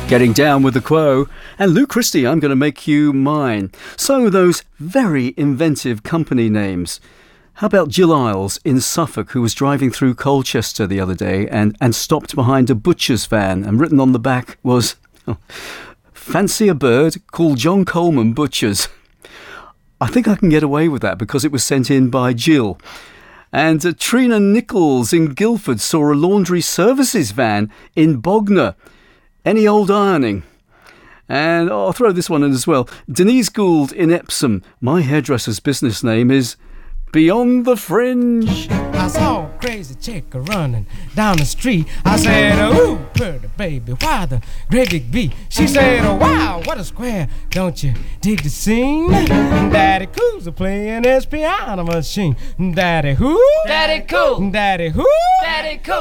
Getting down with the Quo. And Lou Christie, I'm going to make you mine. So those very inventive company names. How about Jill Isles in Suffolk, who was driving through Colchester the other day and stopped behind a butcher's van, and written on the back was, fancy a bird called John Coleman Butchers. I think I can get away with that because it was sent in by Jill. And Trina Nichols in Guildford saw a laundry services van in Bognor. Any old ironing. And I'll throw this one in as well. Denise Gould in Epsom. My hairdresser's business name is Beyond the Fringe. I saw a crazy chick running down the street. I said, ooh, pretty baby, why the great big beat? She said, oh, wow, what a square. Don't you dig the scene? Daddy Cool's playing his piano machine. Daddy who? Daddy Cool. Daddy who? Daddy Cool.